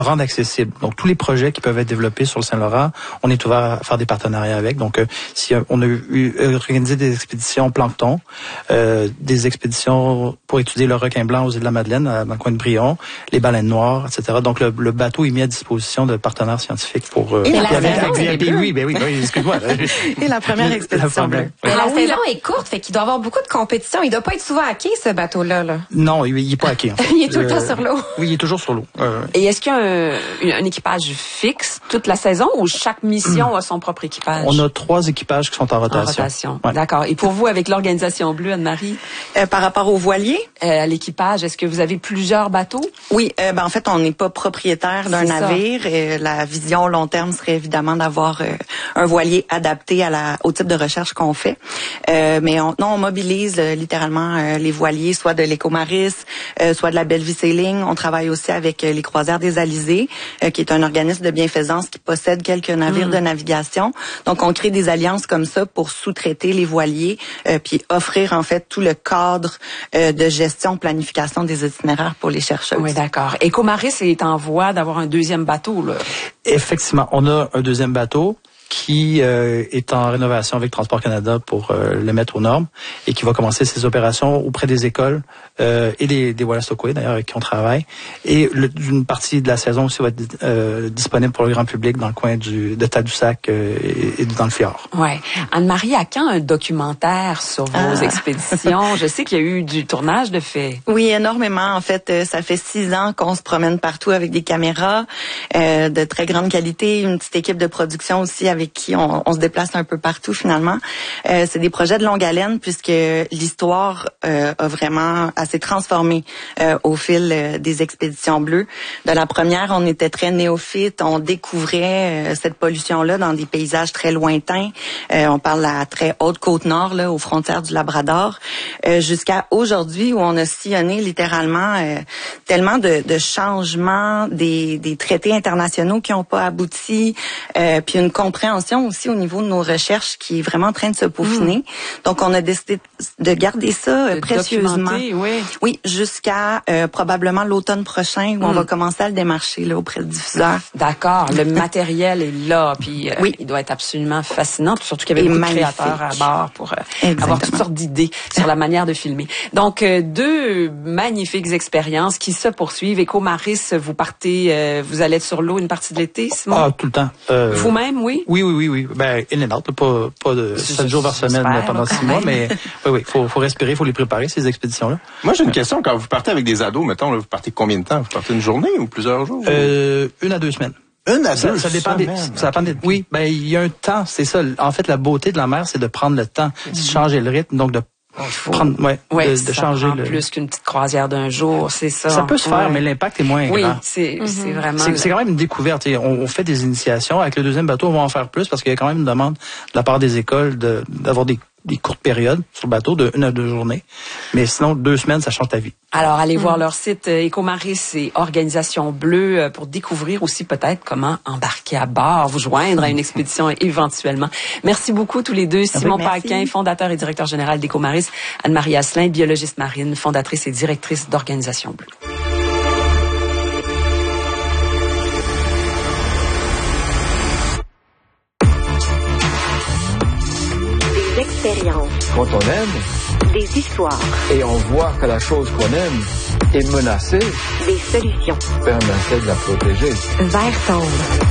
rendre accessible. Donc, tous les projets qui peuvent être développés sur le Saint-Laurent, on est ouvert à faire des partenariats avec. Donc, si on a organisé des expéditions plancton, des expéditions pour étudier le requin blanc aux îles de la Madeleine, dans le coin de Brion, les baleines noires, etc. Donc, le bateau est mis à disposition de partenaires scientifiques pour... oui, excuse-moi. Et la première expédition bleue. Mais la saison est courte, fait qu'il doit y avoir beaucoup de compétition. Il doit pas être souvent à quai, ce bateau-là. Là. Non, il est pas à quai. En fait. Il est tout le temps sur l'eau. Oui, il est toujours sur l'eau. Et est-ce qu'il y a un équipage fixe toute la saison ou chaque mission a son propre équipage? On a 3 équipages qui sont en rotation. Ouais. D'accord. Et pour vous, avec l'Organisation Bleue, Anne-Marie? Par rapport aux voiliers? À l'équipage, est-ce que vous avez plusieurs bateaux? Oui, en fait, on n'est pas propriétaire d'un navire. La vision long terme serait évidemment d'avoir un voilier adapté au type de recherche qu'on fait. Mais on mobilise littéralement les voiliers, soit de l'Écomaris, soit de la Bellevue Sailing. On travaille aussi avec les croisières des Alizés, qui est un organisme de bienfaisance qui possède quelques navires de navigation. Donc, on crée des alliances comme ça pour sous-traiter les voiliers, puis offrir en fait tout le cadre de gestion, planification des itinéraires pour les chercheurs. Oui, d'accord. Écomaris est en voie d'avoir un deuxième bateau, là. Effectivement, on a un deuxième bateau qui est en rénovation avec Transport Canada pour le mettre aux normes et qui va commencer ses opérations auprès des écoles et des Wallastocoué, d'ailleurs, avec qui on travaille. Et une partie de la saison aussi va être disponible pour le grand public dans le coin de Tadoussac et dans le fjord. Ouais. Anne-Marie, à quand un documentaire sur vos expéditions? Je sais qu'il y a eu du tournage de fait. Oui, énormément. En fait, ça fait 6 ans qu'on se promène partout avec des caméras de très grande qualité, une petite équipe de production aussi avec qui on se déplace un peu partout finalement. C'est des projets de longue haleine puisque l'histoire a vraiment assez transformé au fil des expéditions bleues. De la première, on était très néophytes, on découvrait cette pollution-là dans des paysages très lointains. On parle à la très haute côte nord, là, aux frontières du Labrador, jusqu'à aujourd'hui où on a sillonné littéralement tellement de changements, des traités internationaux qui n'ont pas abouti, puis une compréhension aussi au niveau de nos recherches qui est vraiment en train de se peaufiner. Donc, on a décidé de garder ça précieusement. Oui, jusqu'à probablement l'automne prochain où on va commencer à le démarcher là, auprès de diffuseurs. D'accord. Le matériel est là, puis il doit être absolument fascinant, surtout qu'il y avait beaucoup de créateurs à bord pour avoir toutes sortes d'idées sur la manière de filmer. Donc, 2 magnifiques expériences qui se poursuivent. Écomaris, vous partez, vous allez être sur l'eau une partie de l'été, Simon? Ah, tout le temps. Vous-même, oui? Oui. Ben, in and out, pas de 7 jours par semaine pendant 6 mois, mais oui, faut respirer, faut les préparer, ces expéditions-là. Moi, j'ai une question. Quand vous partez avec des ados, mettons, là, vous partez combien de temps? Vous partez une journée ou plusieurs jours? 1 à 2 semaines. 1 à 2 ça dépend oui, ben, il y a un temps, c'est ça. En fait, la beauté de la mer, c'est de prendre le temps, de changer le rythme, donc de prendre, de changer le plus qu'une petite croisière d'un jour, c'est ça. Ça peut se faire, mais l'impact est moins grand. Oui, c'est vraiment. C'est quand même une découverte. On fait des initiations. Avec le deuxième bateau, on va en faire plus parce qu'il y a quand même une demande de la part des écoles d'avoir des courtes périodes sur le bateau de 1 à 2 journées. Mais sinon, 2 semaines, ça change ta vie. Alors, allez voir leur site Écomaris et Organisation Bleue pour découvrir aussi peut-être comment embarquer à bord, vous joindre à une expédition éventuellement. Merci beaucoup tous les deux. Simon Paquin, fondateur et directeur général d'Écomaris. Anne-Marie Asselin, biologiste marine, fondatrice et directrice d'Organisation Bleue. Expérience. Quand on aime, des histoires. Et on voit que la chose qu'on aime est menacée, des solutions. on essaie de la protéger. Vert tendre.